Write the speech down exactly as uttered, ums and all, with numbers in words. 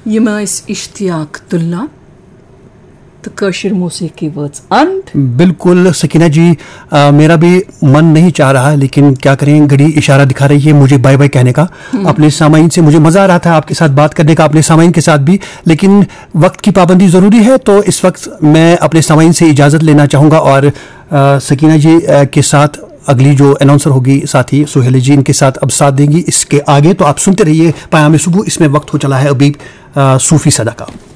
यमा इस इश्तियाक तुल्ला तो कशिर मौसीकी वर्ड्स अंत बिल्कुल सकीना जी, आ, मेरा भी मन नहीं चाह रहा है, लेकिन क्या करें, घड़ी इशारा दिखा रही है मुझे बाय बाय कहने का अपने सामाइन से। मुझे मज़ा आ रहा था आपके साथ बात करने का, अपने सामाइन के साथ भी, लेकिन वक्त की पाबंदी ज़रूरी है, तो इस वक्त मैं अपने सामाइन से इजाज़त लेना चाहूँगा और आ, सकीना जी आ, के साथ अगली जो अनाउंसर होगी साथी सुहेली जी, इनके साथ अब साथ देंगी। इसके आगे तो आप सुनते रहिए पयाम सुबह, इसमें वक्त हो चला है अभी सूफ़ी सदा का।